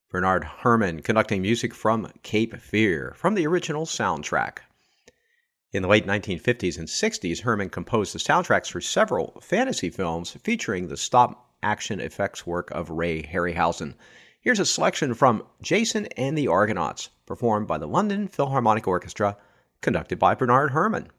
Bernard Herrmann conducting music from Cape Fear from the original soundtrack. In the late 1950s and 60s, Herrmann composed the soundtracks for several fantasy films featuring the stop-action effects work of Ray Harryhausen. Here's a selection from Jason and the Argonauts, performed by the London Philharmonic Orchestra, conducted by Bernard Herrmann.